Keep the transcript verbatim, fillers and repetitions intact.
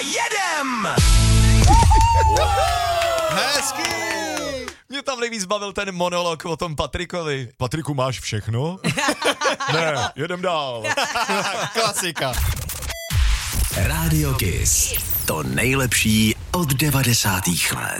Jedem! Hezký! Mě tam nejvíc bavil ten monolog o tom Patrikovi. Patriku, máš všechno? Ne, jedem dál. Klasika. Radio Kiss. To nejlepší od devadesátých let.